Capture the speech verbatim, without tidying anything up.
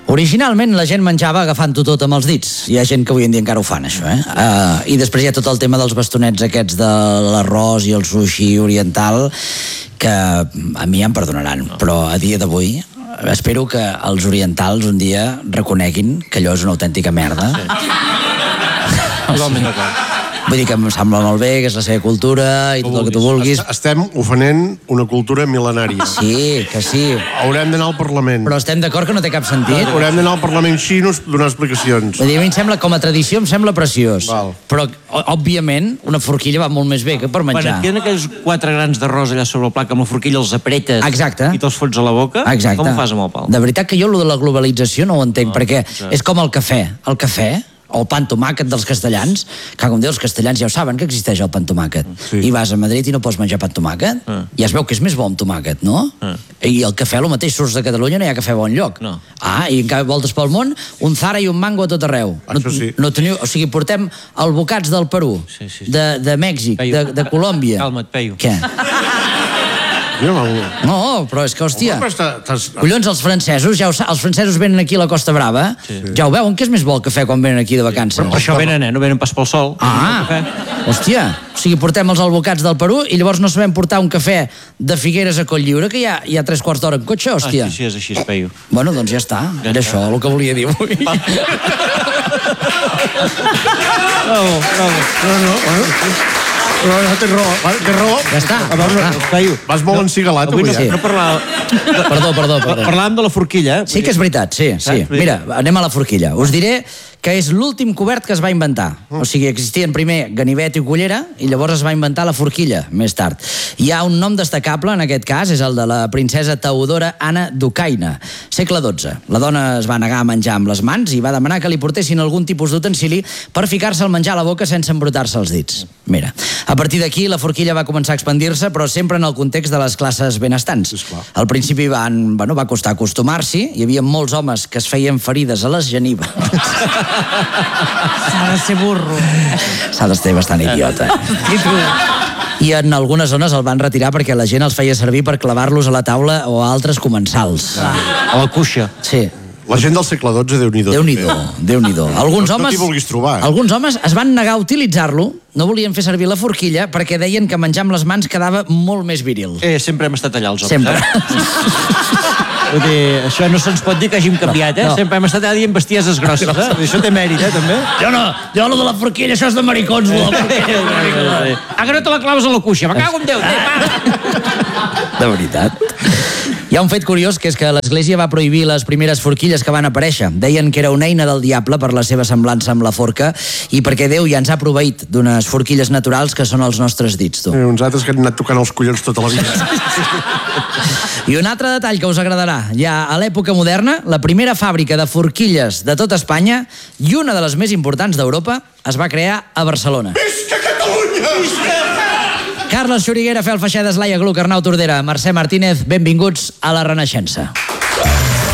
Originalment la gent menjava agafant-ho tot amb els dits. Hi ha gent que avui en dia encara ho fan, això, eh? Uh, I després hi ha tot el tema dels bastonets aquests de l'arròs i el sushi oriental, que a mi em perdonaran, però a dia d'avui espero que els orientals un dia reconeguin que allò és una autèntica merda. Totalment d'acord. Vull dir que em sembla molt bé, que és la seva cultura i tot el que tu vulguis. Estem ofenent una cultura mil·lenària. Sí, que sí. Haurem d'anar al Parlament. Però estem d'acord que no té cap sentit. Haurem d'anar al Parlament xino a donar explicacions. Vull dir, a mi em sembla, com a tradició, em sembla preciós. Val. Però, òbviament, una forquilla va molt més bé que per menjar. Quan et queden aquells quatre grans d'arròs allà sobre el plat, que amb la forquilla els apretes. Exacte. I te'ls fots a la boca, Exacte. com ho fas amb el pal? De veritat que jo, lo de la globalització, no ho entenc, no, perquè exacte. És com el cafè. El cafè, o el pa amb tomàquet dels castellans, que com diu, els castellans ja ho saben que existeix el pa amb tomàquet. Sí. I vas a Madrid i no pots menjar pa amb tomàquet. Ah. I es veu que és més bo amb tomàquet, no? Ah. I el cafè, el mateix, surts de Catalunya, no hi ha cafè a bon lloc. No. Ah, i en canvi voltes pel món, un Zara i un Mango a tot arreu. Això sí. No, no teniu, o sigui, portem albocats del Perú, sí, sí, sí. De, de Mèxic, de, de Colòmbia. Calma't, Peyu. Què? No, però és que, hòstia, collons, els francesos, ja ho sa, els francesos venen aquí a la Costa Brava, sí. Ja ho veuen que és més bo el cafè quan venen aquí de vacances. Però per això venen, eh? No venen pas pel sol. Ah, hòstia, o sigui, portem els albocats del Perú i llavors no sabem portar un cafè de Figueres a Cotlliure, que hi ha, hi ha tres quarts d'hora en cotxe, hòstia. Ah, sí, sí, és així, és Peyu. Bueno, doncs ja està, ja era això el que volia dir avui. Bravo, bravo. No, no, bueno... No, no, té raó, té raó. Ja està. A veure, Peyu. Vas molt encigalat avui, no, eh? no parlàvem... Perdó, perdó, perdó. Parlàvem de la forquilla, eh? Sí que és veritat, sí, sí. Mira, anem a la forquilla. Us diré que és l'últim cobert que es va inventar. O sigui, existien primer ganivet i cullera i llavors es va inventar la forquilla, més tard. Hi ha un nom destacable, en aquest cas, és el de la princesa Teodora Anna d'Ucaina, segle dotze. La dona es va negar a menjar amb les mans i va demanar que li portessin algun tipus d'utensili per ficar-se el menjar a la boca sense embrutar-se els dits. Mira, a partir d'aquí la forquilla va començar a expandir-se, però sempre en el context de les classes benestants. Al principi van, bueno, va costar acostumar-s'hi, hi havia molts homes que es feien ferides a les genives. S'ha de ser burro. S'ha de ser bastant idiota. I tu? I en algunes zones el van retirar perquè la gent els feia servir per clavar-los a la taula o a altres comensals. A la cuixa. Sí. La gent del segle dotze, Déu-n'hi-do. Déu-n'hi-do, Déu-n'hi-do. Alguns homes, no t'hi vulguis trobar, eh? alguns homes es van negar a utilitzar-lo, no volien fer servir la forquilla perquè deien que menjar amb les mans quedava molt més viril. Eh, sempre hem estat allà, els homes. Sempre. Eh? Vull dir, això no se'ns pot dir que hàgim canviat, eh? No, no. Sempre hem estat allà dient bestieses grosses, eh? Això té mèrit, eh, també? Jo no, jo lo de la forquilla, això és de maricons, lo de la forquilla. Ah, que no te la claves a la cuixa, me cago en Déu, de veritat. Hi ha un fet curiós, que és que l'Església va prohibir les primeres forquilles que van aparèixer. Deien que era una eina del diable per la seva semblança amb la forca i perquè Déu ja ens ha proveït d'unes forquilles naturals que són els nostres dits, tu. Eh, uns altres que han anat tocant els collons tota la vida. I un altre detall que us agradarà. Ja a l'època moderna, la primera fàbrica de forquilles de tota Espanya i una de les més importants d'Europa es va crear a Barcelona. Visca Catalunya! Visca! Carles Xuriguera, Fel Feixedes, Laia Gluck, Arnau Tordera, Mercè Martínez, benvinguts a la Renaixença.